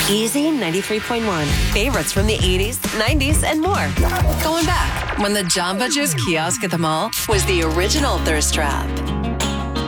Easy 93.1. Favorites from the 80s, 90s, and more. Going back when the Jamba Juice kiosk at the mall was the original thirst trap.